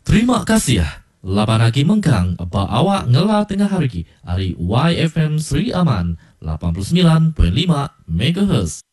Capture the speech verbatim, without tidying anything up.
Terima kasih. Laban lagi mengkang apa awak ngela tengah hari ki. Ari Y F M Sri Aman lapan puluh sembilan perpuluhan lima megahertz.